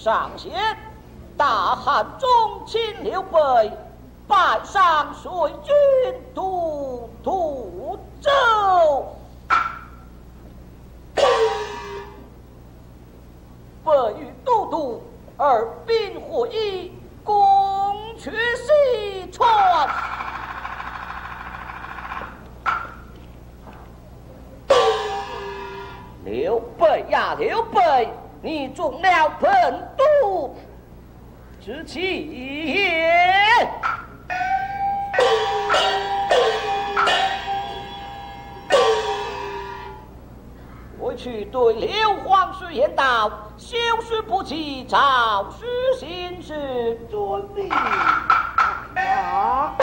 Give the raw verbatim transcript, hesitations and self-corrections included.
上仙，大汉中秦刘备，拜上水军都督州。备与都督二兵合一，共取西川。刘备呀，刘备，你中了本都之计也。我去对刘皇叔言道：休书不及，诏书行事遵命。啊